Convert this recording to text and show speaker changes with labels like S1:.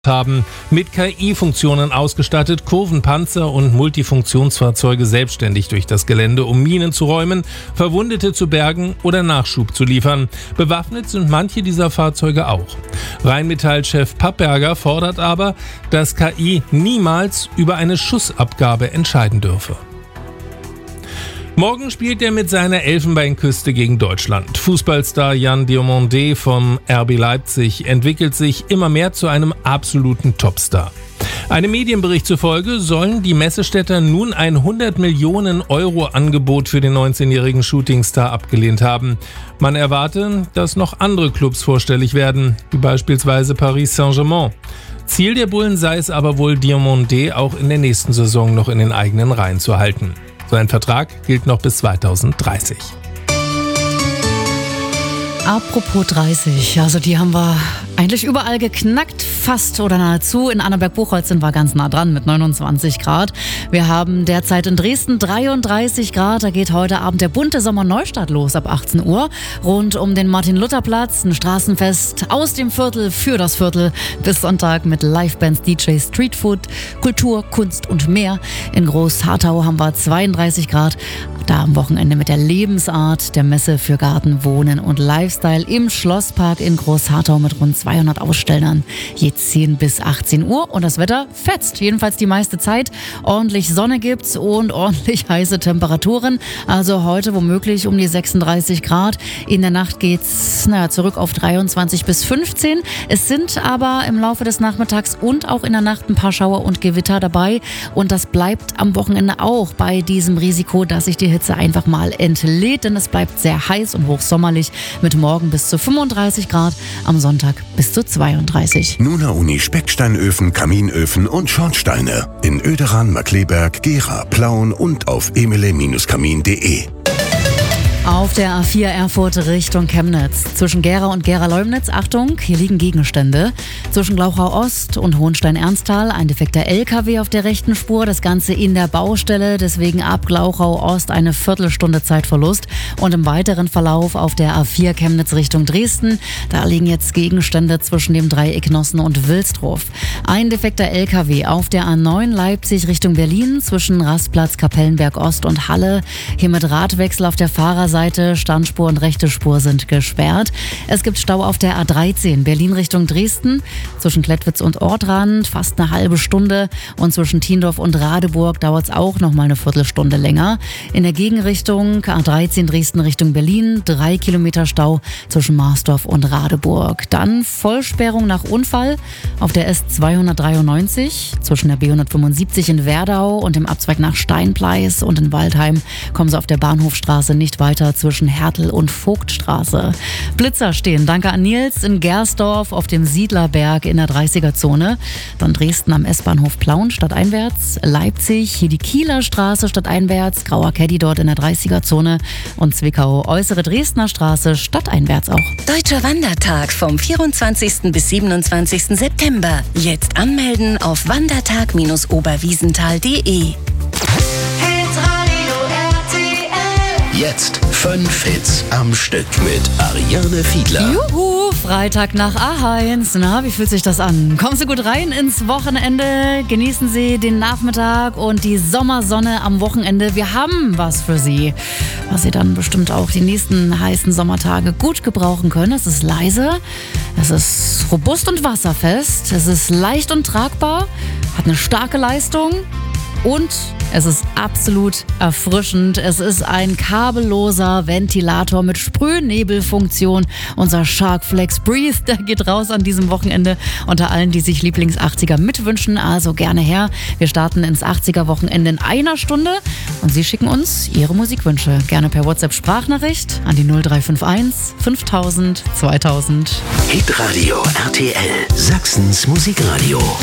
S1: haben. Mit KI-Funktionen ausgestattet, kurven Panzer und Multifunktionsfahrzeuge selbstständig durch das Gelände, um Minen zu räumen, Verwundete zu bergen oder Nachschub zu liefern. Bewaffnet sind manche dieser Fahrzeuge auch. Rheinmetall-Chef Papperger fordert aber, dass KI niemals über eine Schussabgabe entscheiden dürfe. Morgen spielt er mit seiner Elfenbeinküste gegen Deutschland. Fußballstar Yann Diomandé vom RB Leipzig entwickelt sich immer mehr zu einem absoluten Topstar. Einem Medienbericht zufolge sollen die Messestädter nun ein 100 Millionen Euro Angebot für den 19-jährigen Shootingstar abgelehnt haben. Man erwarte, dass noch andere Clubs vorstellig werden, wie beispielsweise Paris Saint-Germain. Ziel der Bullen sei es aber wohl, Diomandé auch in der nächsten Saison noch in den eigenen Reihen zu halten. So ein Vertrag gilt noch bis 2030.
S2: Apropos 30, also die haben wir eigentlich überall geknackt, fast oder nahezu. In Annaberg-Buchholz sind wir ganz nah dran mit 29 Grad. Wir haben derzeit in Dresden 33 Grad. Da geht heute Abend der bunte Sommerneustart los ab 18 Uhr. Rund um den Martin-Luther-Platz, ein Straßenfest aus dem Viertel für das Viertel bis Sonntag mit Livebands, DJs, Streetfood, Kultur, Kunst und mehr. In Groß-Harthau haben wir 32 Grad. Da am Wochenende mit der Lebensart der Messe für Garten, Wohnen und Lifestyle im Schlosspark in Groß-Harthau mit rund 200 Ausstellern. Je 10 bis 18 Uhr und das Wetter fetzt. Jedenfalls die meiste Zeit. Ordentlich Sonne gibt's und ordentlich heiße Temperaturen. Also heute womöglich um die 36 Grad. In der Nacht geht's zurück auf 23 bis 15. Es sind aber im Laufe des Nachmittags und auch in der Nacht ein paar Schauer und Gewitter dabei. Und das bleibt am Wochenende auch bei diesem Risiko, dass sich die Hitze einfach mal entlädt, denn es bleibt sehr heiß und hochsommerlich mit morgen bis zu 35 Grad, am Sonntag bis zu 32.
S3: Nuna Uni Specksteinöfen, Kaminöfen und Schornsteine in Oederan, Markkleeberg, Gera, Plauen und auf emele-kamin.de.
S2: Auf der A4 Erfurt Richtung Chemnitz. Zwischen Gera und Gera-Leumnitz, Achtung, hier liegen Gegenstände. Zwischen Glauchau-Ost und Hohenstein-Ernsthal ein defekter LKW auf der rechten Spur. Das Ganze in der Baustelle, deswegen ab Glauchau-Ost eine Viertelstunde Zeitverlust. Und im weiteren Verlauf auf der A4 Chemnitz Richtung Dresden, da liegen jetzt Gegenstände zwischen dem Dreieck Nossen und Wilsdruf. Ein defekter LKW auf der A9 Leipzig Richtung Berlin zwischen Rastplatz Kapellenberg-Ost und Halle. Hier mit Radwechsel auf der Fahrerseite, Standspur und rechte Spur sind gesperrt. Es gibt Stau auf der A13 Berlin Richtung Dresden zwischen Klettwitz und Ortrand, fast eine halbe Stunde. Und zwischen Tiendorf und Radeburg dauert es auch noch mal eine Viertelstunde länger. In der Gegenrichtung A13 Dresden Richtung Berlin 3 Kilometer Stau zwischen Marsdorf und Radeburg. Dann Vollsperrung nach Unfall auf der S293 zwischen der B175 in Werdau und dem Abzweig nach Steinpleis und in Waldheim kommen sie auf der Bahnhofstraße nicht weiter zwischen Hertel und Vogtstraße. Blitzer stehen, danke an Nils, in Gersdorf auf dem Siedlerberg in der 30er-Zone. Dann Dresden am S-Bahnhof Plauen stadteinwärts. Leipzig, hier die Kieler Straße stadteinwärts. Grauer Caddy dort in der 30er-Zone. Und Zwickau, äußere Dresdner Straße stadteinwärts auch.
S4: Deutscher Wandertag vom 24. bis 27. September. Jetzt anmelden auf wandertag-oberwiesenthal.de.
S3: Jetzt 5 Hits am Stück mit Ariane Fiedler.
S2: Juhu, Freitag nach A1. Na, wie fühlt sich das an? Kommen Sie gut rein ins Wochenende. Genießen Sie den Nachmittag und die Sommersonne am Wochenende. Wir haben was für Sie, was Sie dann bestimmt auch die nächsten heißen Sommertage gut gebrauchen können. Es ist leise, es ist robust und wasserfest, es ist leicht und tragbar, hat eine starke Leistung. Und es ist absolut erfrischend. Es ist ein kabelloser Ventilator mit Sprühnebelfunktion. Unser Shark Flex Breathe, der geht raus an diesem Wochenende unter allen, die sich Lieblings-80er mitwünschen. Also gerne her. Wir starten ins 80er-Wochenende in einer Stunde. Und Sie schicken uns Ihre Musikwünsche. Gerne per WhatsApp-Sprachnachricht an die 0351 5000 2000.
S3: Hitradio RTL, Sachsens Musikradio.